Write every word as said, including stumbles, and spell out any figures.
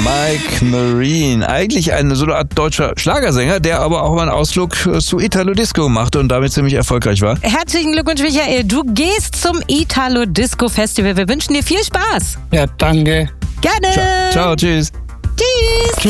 Mike Marine. Eigentlich ein so eine Art deutscher Schlagersänger, der aber auch mal einen Ausflug zu Italo Disco machte und damit ziemlich erfolgreich war. Herzlichen Glückwunsch, Michael. Du gehst zum Italo Disco Festival. Wir wünschen dir viel Spaß. Ja, danke. Gerne. Ciao, ciao, tschüss. Tschüss.